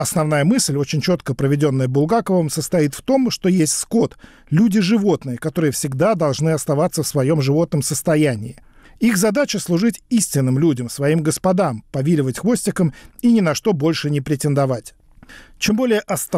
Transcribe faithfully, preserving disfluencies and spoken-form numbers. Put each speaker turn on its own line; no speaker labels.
Основная мысль, очень четко проведенная Булгаковым, состоит в том, что есть скот, люди-животные, которые всегда должны оставаться в своем животном состоянии. Их задача — служить истинным людям, своим господам, повиливать хвостиком и ни на что больше не претендовать. Чем более остро